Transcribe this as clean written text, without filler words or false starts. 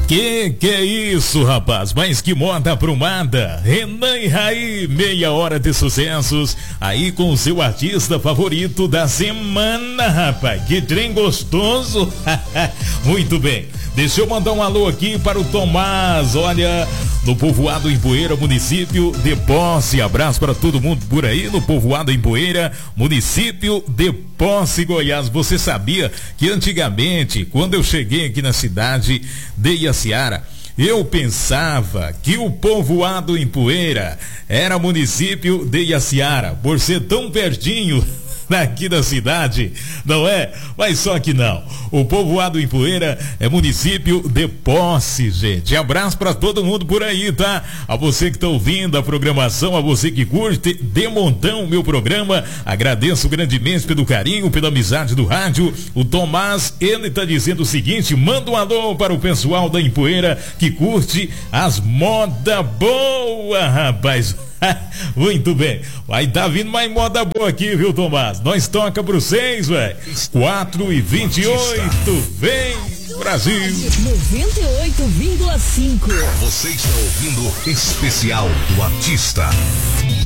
Que é isso, rapaz? Mas que moda aprumada. Renan e Raí, meia hora de sucessos. Aí com o seu artista favorito da semana, rapaz. Que trem gostoso. Muito bem. Deixa eu mandar um alô aqui para o Tomás. Olha, no Povoado Ipueira, município de Posse. Abraço para todo mundo por aí no Povoado Ipueira, município de Posse, Goiás. Você sabia que antigamente, quando eu cheguei aqui na cidade de Iaciara, eu pensava que o Povoado Ipueira era município de Iaciara, por ser tão pertinho daqui da cidade, não é? Mas só que não. O Povoado Ipueira é município de Posse, gente. Abraço pra todo mundo por aí, tá? A você que tá ouvindo a programação, a você que curte de montão o meu programa, agradeço grandemente pelo carinho, pela amizade do rádio. O Tomás, ele tá dizendo o seguinte: manda um alô para o pessoal da Ipueira que curte as moda boa, rapaz. Muito bem. Vai tá vindo mais moda boa aqui, viu, Tomás? Nós toca pro 6, velho. 4h28. Vem, Brasil. 98,5. Você está ouvindo Especial do Artista.